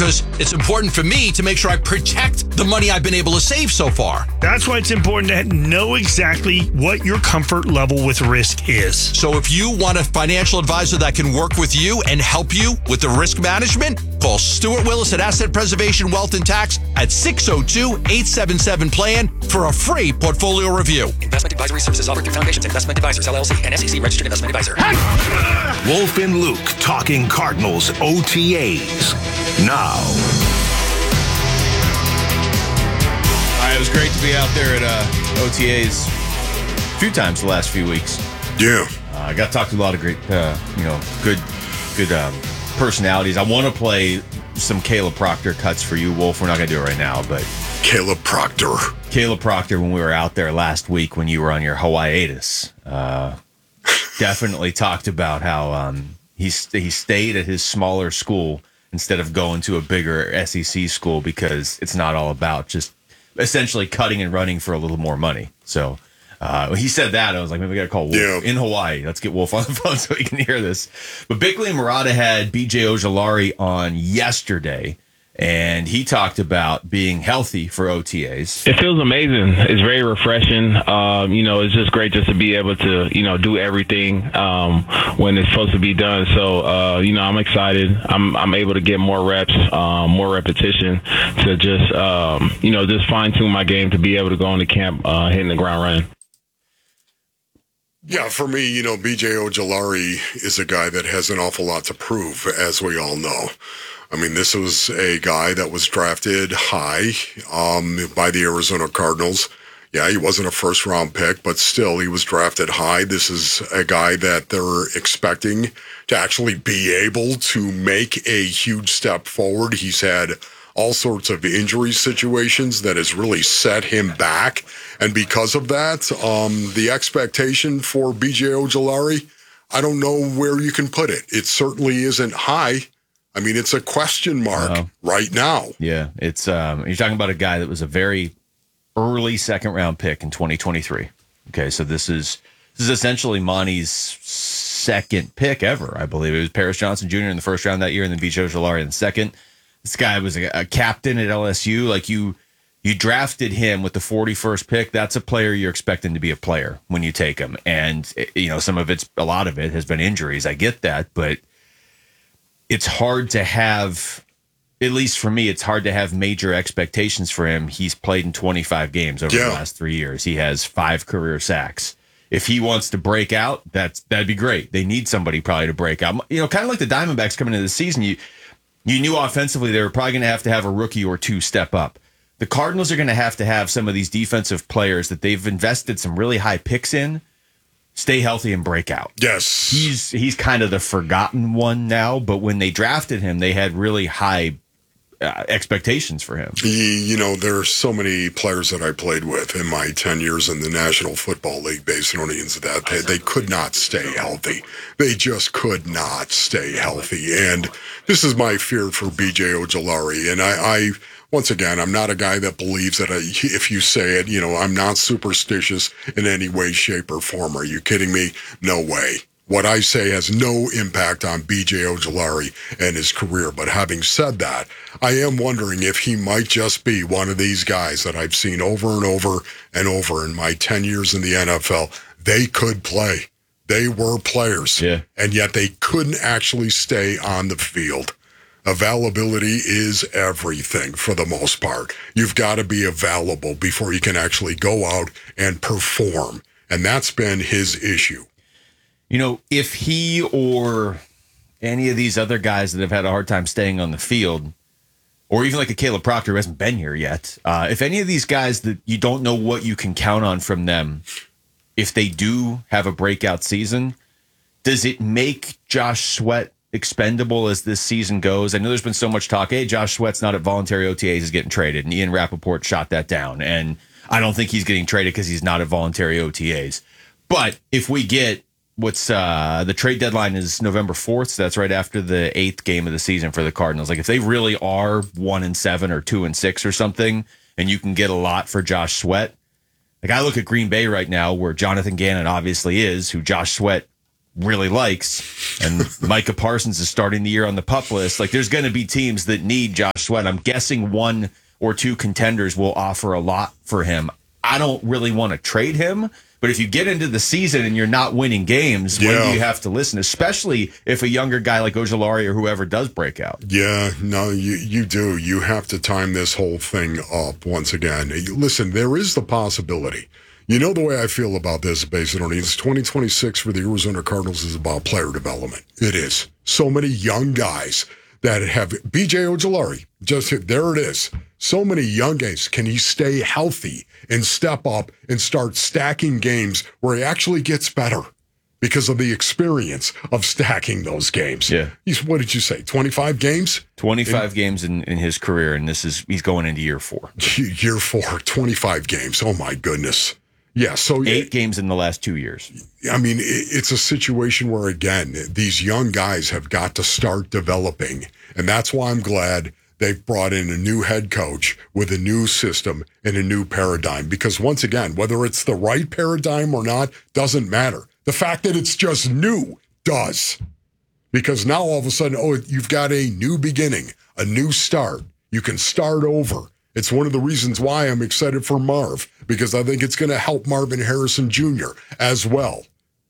because it's important for me to make sure I protect the money I've been able to save so far. That's why it's important to know exactly what your comfort level with risk is. So if you want a financial advisor that can work with you and help you with the risk management, call Stuart Willis at Asset Preservation Wealth and Tax at 602-877-PLAN for a free portfolio review. Investment advisory services offered through Foundations Investment Advisors, LLC, and SEC registered investment advisor. Wolf and Luke talking Cardinals OTAs now. All right, it was great to be out there at OTAs a few times the last few weeks. Yeah. I got to talk to a lot of great, good personalities. I want to play some Caleb Proctor cuts for you, Wolf. We're not going to do it right now, but Caleb Proctor, when we were out there last week when you were on your hiatus, definitely talked about how he stayed at his smaller school instead of going to a bigger SEC school because it's not all about just essentially cutting and running for a little more money. So when he said that, I was like, maybe we got to call Wolf in Hawaii. Let's get Wolf on the phone so he can hear this. But Bickley and Murata had BJ Ojulari on yesterday, and he talked about being healthy for OTAs. It feels amazing. It's very refreshing. It's just great just to be able to, do everything when it's supposed to be done. So, I'm excited. I'm able to get more reps, more repetition to just, just fine tune my game to be able to go into camp hitting the ground running. Yeah, for me, BJ Ojulari is a guy that has an awful lot to prove, as we all know. I mean, this was a guy that was drafted high by the Arizona Cardinals. Yeah, he wasn't a first-round pick, but still, he was drafted high. This is a guy that they're expecting to actually be able to make a huge step forward. He's had all sorts of injury situations that has really set him back. And because of that, the expectation for BJ Ojulari, I don't know where you can put it. It certainly isn't high. I mean, it's a question mark right now. Yeah, it's you're talking about a guy that was a very early second-round pick in 2023. Okay, so this is essentially Monty's second pick ever, I believe. It was Paris Johnson Jr. in the first round that year, and then BJ Ojulari in the second. This guy was a captain at LSU. Like you drafted him with the 41st pick. That's a player you're expecting to be a player when you take him. And, a lot of it has been injuries. I get that, but it's hard to have, at least for me, it's hard to have major expectations for him. He's played in 25 games over the last 3 years. He has 5 career sacks. If he wants to break out, that'd be great. They need somebody probably to break out. Kind of like the Diamondbacks coming into the season, you knew offensively they were probably going to have a rookie or two step up. The Cardinals are going to have some of these defensive players that they've invested some really high picks in stay healthy and break out. Yes. He's kind of the forgotten one now, but when they drafted him, they had really high expectations for him. There are so many players that I played with in my 10 years in the National Football League, Basinonians, that they could not stay healthy. They just could not stay healthy. And this is my fear for BJ Ojulari. And I once again, I'm not a guy that believes that if you say it, I'm not superstitious in any way, shape, or form. Are you kidding me? No way. What I say has no impact on BJ Ojulari and his career. But having said that, I am wondering if he might just be one of these guys that I've seen over and over and over in my 10 years in the NFL. They could play. They were players. Yeah. And yet they couldn't actually stay on the field. Availability is everything for the most part. You've got to be available before you can actually go out and perform. And that's been his issue. If he or any of these other guys that have had a hard time staying on the field, or even like a Caleb Proctor who hasn't been here yet, if any of these guys that you don't know what you can count on from them, if they do have a breakout season, does it make Josh Sweat expendable as this season goes? I know there's been so much talk, hey, Josh Sweat's not at voluntary OTAs, he's getting traded, and Ian Rappaport shot that down. And I don't think he's getting traded because he's not at voluntary OTAs. But if we get the trade deadline is November 4th, so that's right after the 8th game of the season for the Cardinals. Like if they really are 1-7 or 2-6 or something, and you can get a lot for Josh Sweat. Like I look at Green Bay right now, where Jonathan Gannon obviously is, who Josh Sweat really likes, and Micah Parsons is starting the year on the PUP list. Like, there's going to be teams that need Josh Sweat. I'm guessing 1 or 2 contenders will offer a lot for him. I don't really want to trade him, but if you get into the season and you're not winning games, when do you have to listen, especially if a younger guy like Ojulari or whoever does break out? Yeah, no, you do. You have to time this whole thing up once again. Listen, there is the possibility. You know the way I feel about this, basically, it's 2026 for the Arizona Cardinals is about player development. It is. So many young guys that have B.J. Ojulari, there it is. So many young guys. Can he stay healthy and step up and start stacking games where he actually gets better because of the experience of stacking those games? Yeah. What did you say, 25 games? 25 games in his career, and he's going into year 4. Year 4, 25 games. Oh, my goodness. Yeah, so 8 games in the last 2 years. I mean, it's a situation where, again, these young guys have got to start developing. And that's why I'm glad they've brought in a new head coach with a new system and a new paradigm. Because once again, whether it's the right paradigm or not doesn't matter. The fact that it's just new does. Because now all of a sudden, you've got a new beginning, a new start. You can start over. It's one of the reasons why I'm excited for Marv, because I think it's going to help Marvin Harrison Jr. as well.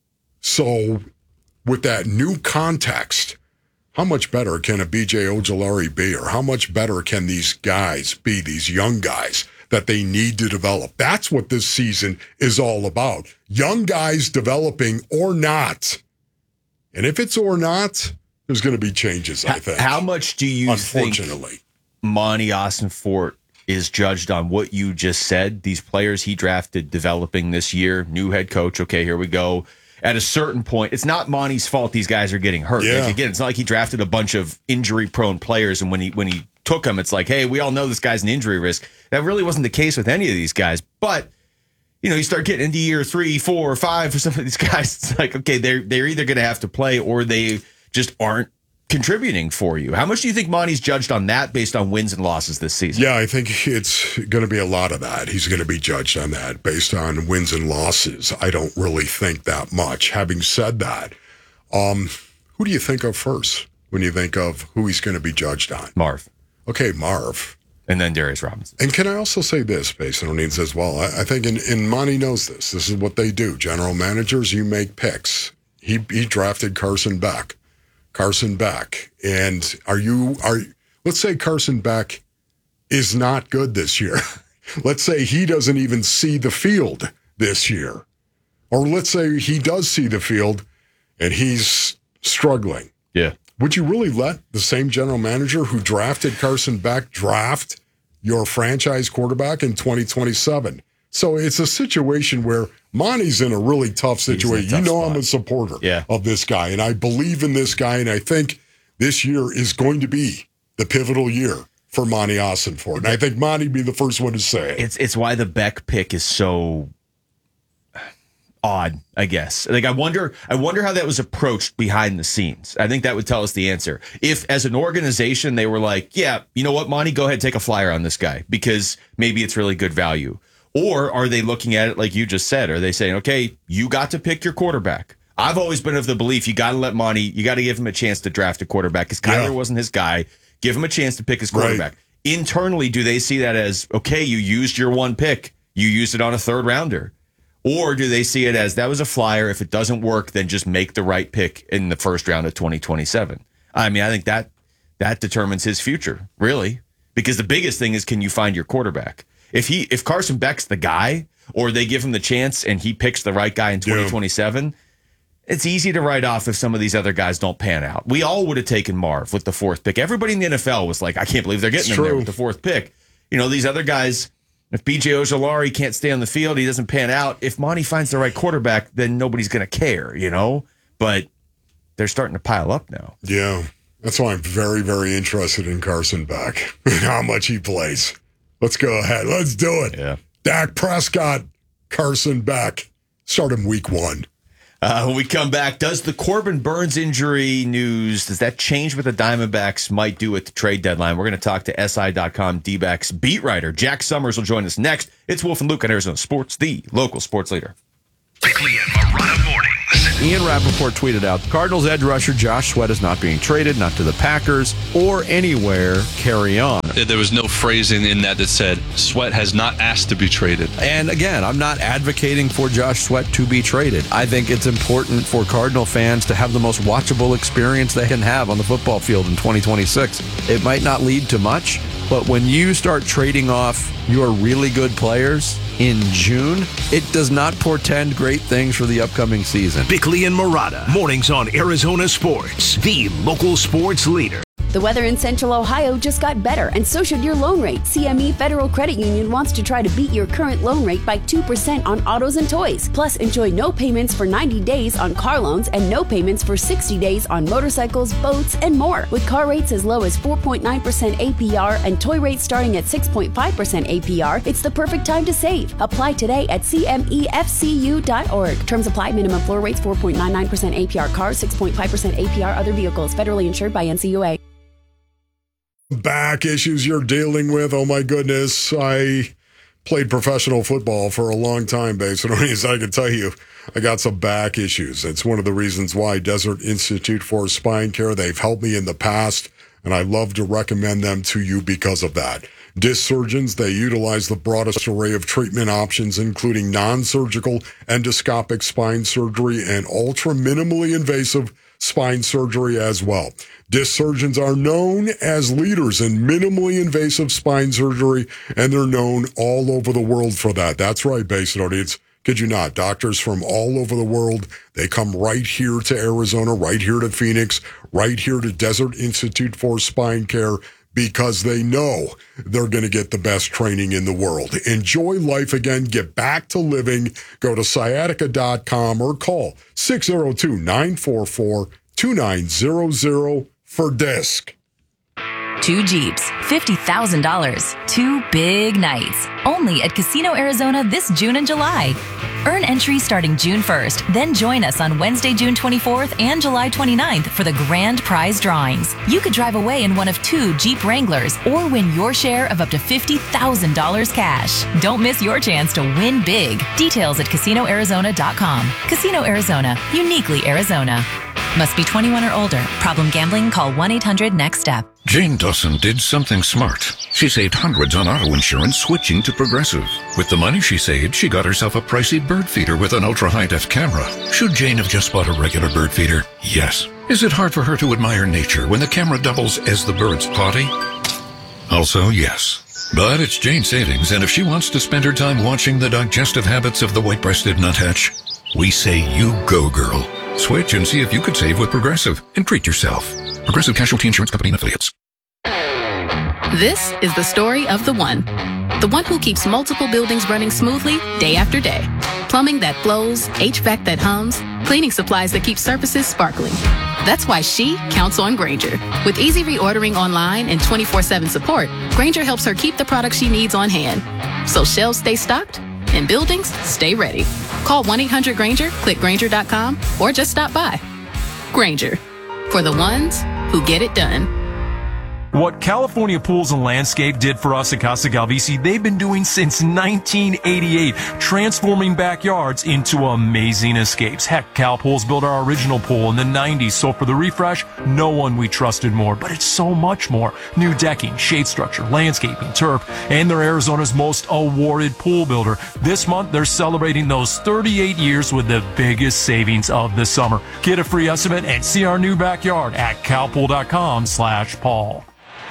So with that new context, how much better can a B.J. Ojulari be, or how much better can these guys be, these young guys that they need to develop? That's what this season is all about. Young guys developing or not. And if it's or not, there's going to be changes, I think. How much do you think Monty Ossenfort is judged on what you just said? These players he drafted developing this year, new head coach. Okay, here we go. At a certain point, it's not Monty's fault these guys are getting hurt. Yeah. Like, again, it's not like he drafted a bunch of injury-prone players, and when he took them, it's like, hey, we all know this guy's an injury risk. That really wasn't the case with any of these guys. But, you start getting into year 3, 4, 5 for some of these guys. It's like, okay, they're either going to have to play or they just aren't contributing for you. How much do you think Monty's judged on that based on wins and losses this season? Yeah, I think it's going to be a lot of that. He's going to be judged on that based on wins and losses. I don't really think that much. Having said that, who do you think of first when you think of who he's going to be judged on? Marv. Okay, Marv. And then Darius Robinson. And can I also say this, based on needs as well? I think, and Monty knows this. This is what they do. General managers, you make picks. He drafted Carson Beck. And let's say Carson Beck is not good this year. Let's say he doesn't even see the field this year. Or let's say he does see the field and he's struggling. Yeah. Would you really let the same general manager who drafted Carson Beck draft your franchise quarterback in 2027? So it's a situation where Monty's in a really tough situation. I'm a supporter of this guy, and I believe in this guy, and I think this year is going to be the pivotal year for Monty Ossenfort. And I think Monty would be the first one to say it. It's why the Beck pick is so odd, I guess. Like, I wonder how that was approached behind the scenes. I think that would tell us the answer. If, as an organization, they were like, yeah, you know what, Monty, go ahead, take a flyer on this guy because maybe it's really good value. Or are they looking at it like you just said? Are they saying, okay, you got to pick your quarterback? I've always been of the belief you got to let Monty, you got to give him a chance to draft a quarterback because Kyler wasn't his guy. Give him a chance to pick his quarterback. Right. Internally, do they see that as, okay, you used your one pick, you used it on a third rounder? Or do they see it as that was a flyer? If it doesn't work, then just make the right pick in the first round of 2027. I mean, I think that determines his future, really, because the biggest thing is, can you find your quarterback? If Carson Beck's the guy, or they give him the chance and he picks the right guy in 2027, it's easy to write off if some of these other guys don't pan out. We all would have taken Marv with the 4th pick. Everybody in the NFL was like, I can't believe they're getting him there with the 4th pick. These other guys, if B.J. Ojulari can't stay on the field, he doesn't pan out. If Monty finds the right quarterback, then nobody's going to care, But they're starting to pile up now. Yeah, that's why I'm very, very interested in Carson Beck and how much he plays. Let's go ahead. Let's do it. Yeah. Dak Prescott, Carson Beck. Start him week 1. When we come back, does the Corbin Burns injury news, does that change what the Diamondbacks might do at the trade deadline? We're going to talk to SI.com D-backs beat writer Jack Summers will join us next. It's Wolf and Luke on Arizona Sports, the local sports leader. Bickley and Marotta mornings. Ian Rappaport tweeted out, Cardinals edge rusher Josh Sweat is not being traded, not to the Packers or anywhere. Carry on. There was no phrasing in that said Sweat has not asked to be traded. And again, I'm not advocating for Josh Sweat to be traded. I think it's important for Cardinal fans to have the most watchable experience they can have on the football field in 2026. It might not lead to much, but when you start trading off your really good players in June, it does not portend great things for the upcoming season. Bickley and Murata, mornings on Arizona Sports, the local sports leader. The weather in Central Ohio just got better, and so should your loan rate. CME Federal Credit Union wants to try to beat your current loan rate by 2% on autos and toys. Plus, enjoy no payments for 90 days on car loans and no payments for 60 days on motorcycles, boats, and more. With car rates as low as 4.9% APR and toy rates starting at 6.5% APR, it's the perfect time to save. Apply today at CMEFCU.org. Terms apply. Minimum floor rates 4.99% APR cars, 6.5% APR other vehicles. Federally insured by NCUA. Back issues you're dealing with. Oh my goodness. I played professional football for a long time, basically. As I can tell you, I got some back issues. It's one of the reasons why Desert Institute for Spine Care, they've helped me in the past, and I love to recommend them to you because of that. Disc surgeons, they utilize the broadest array of treatment options, including non-surgical endoscopic spine surgery and ultra minimally invasive spine surgery as well. Disc surgeons are known as leaders in minimally invasive spine surgery, and they're known all over the world for that. That's right, Basin audience. Kid you not, doctors from all over the world, they come right here to Arizona, right here to Phoenix, right here to Desert Institute for Spine Care, because they know they're going to get the best training in the world. Enjoy life again. Get back to living. Go to sciatica.com or call 602-944-2900 for DISC. 2 Jeeps, $50,000. 2 big nights. Only at Casino Arizona this June and July. Earn entry starting June 1st, then join us on Wednesday, June 24th and July 29th for the grand prize drawings. You could drive away in one of 2 Jeep Wranglers or win your share of up to $50,000 cash. Don't miss your chance to win big. Details at CasinoArizona.com. Casino Arizona, uniquely Arizona. Must be 21 or older. Problem gambling? Call 1-800-NEXT-STEP. Jane Dawson did something smart. She saved hundreds on auto insurance switching to Progressive. With the money she saved, she got herself a pricey bird feeder with an ultra-high-def camera. Should Jane have just bought a regular bird feeder? Yes. Is it hard for her to admire nature when the camera doubles as the bird's potty? Also, yes. But it's Jane's savings, and if she wants to spend her time watching the digestive habits of the white-breasted nuthatch, we say you go, girl. Switch and see if you could save with Progressive and treat yourself. Progressive Casualty Insurance Company and Affiliates. This is the story of the one. The one who keeps multiple buildings running smoothly day after day. Plumbing that flows, HVAC that hums, cleaning supplies that keep surfaces sparkling. That's why she counts on Grainger. With easy reordering online and 24/7 support, Grainger helps her keep the products she needs on hand. So shelves stay stocked and buildings stay ready. Call 1-800-GRAINGER, click Grainger.com, or just stop by. Grainger, for the ones who get it done. What California Pools and Landscape did for us at Casa Galvisi, they've been doing since 1988, transforming backyards into amazing escapes. Heck, Cal Pools built our original pool in the 90s, so for the refresh, no one we trusted more. But it's so much more. New decking, shade structure, landscaping, turf, and they're Arizona's most awarded pool builder. This month, they're celebrating those 38 years with the biggest savings of the summer. Get a free estimate and see our new backyard at calpool.com/Paul.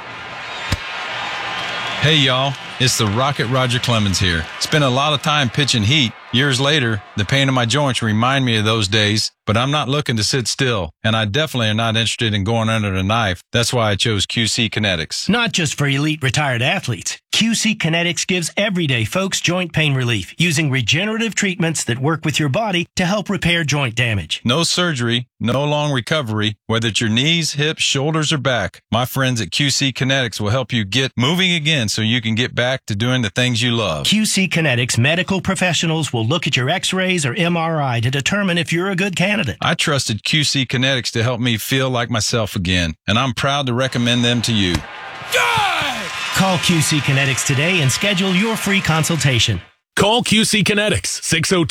Hey y'all, it's the Rocket Roger Clemens here. Spent a lot of time pitching heat. Years later, the pain in my joints remind me of those days, but I'm not looking to sit still, and I definitely am not interested in going under the knife. That's why I chose QC Kinetics. Not just for elite retired athletes. QC Kinetics gives everyday folks joint pain relief using regenerative treatments that work with your body to help repair joint damage. No surgery, no long recovery, whether it's your knees, hips, shoulders, or back. My friends at QC Kinetics will help you get moving again so you can get back to doing the things you love. QC Kinetics medical professionals will look at your x-rays or MRI to determine if you're a good candidate. I trusted QC Kinetics to help me feel like myself again, and I'm proud to recommend them to you. Call QC Kinetics today and schedule your free consultation. Call QC Kinetics,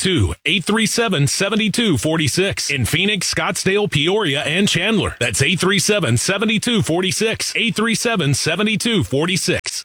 602-837-7246. In Phoenix, Scottsdale, Peoria, and Chandler. That's 837-7246. 837-7246.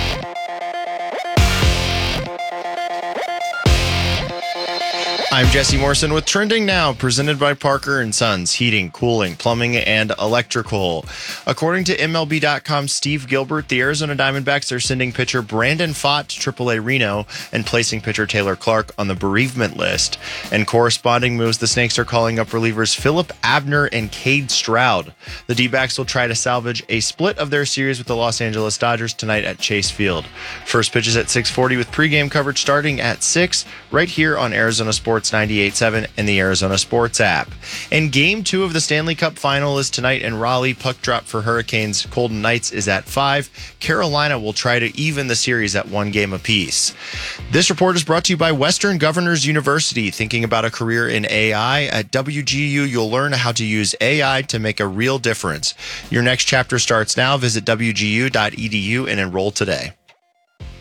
I'm Jesse Morrison with Trending Now, presented by Parker & Sons, heating, cooling, plumbing, and electrical. According to MLB.com's Steve Gilbert, the Arizona Diamondbacks are sending pitcher Brandon Pfaadt to AAA Reno and placing pitcher Taylor Clark on the bereavement list. And corresponding moves, the Snakes are calling up relievers Philip Abner and Cade Stroud. The D-backs will try to salvage a split of their series with the Los Angeles Dodgers tonight at Chase Field. First pitch is at 6:40 with pregame coverage starting at 6 right here on Arizona Sports 98.7 and the Arizona Sports app. And Game 2 of the Stanley Cup Final is tonight in Raleigh. Puck drop for Hurricanes Golden Knights is at 5. Carolina will try to even the series at 1 game apiece. This report is brought to you by Western Governors University. Thinking about a career in AI? At WGU, you'll learn how to use AI to make a real difference. Your next chapter starts now. Visit WGU.edu and enroll today.